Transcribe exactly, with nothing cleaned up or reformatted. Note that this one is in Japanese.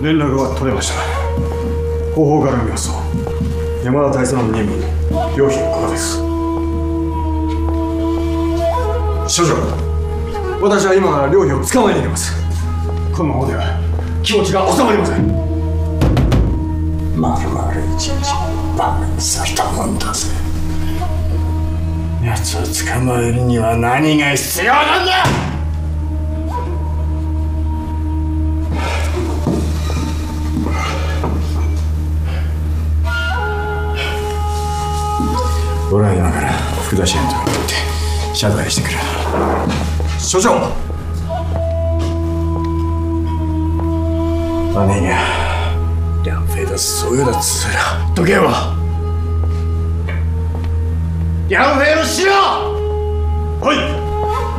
連絡は取れました。方法から見ますと山田大佐の任務領費はここです。所長、私は今から領費を捕まえに行きます。このままでは気持ちが収まりません。 まるまる一日バカにされたもんだぜ。奴を捕まえるには何が必要なんだ。俺は今から福田支援と行って謝罪してくる。 所長， 把那个梁飞的所有的资料都给我，梁飞的资料。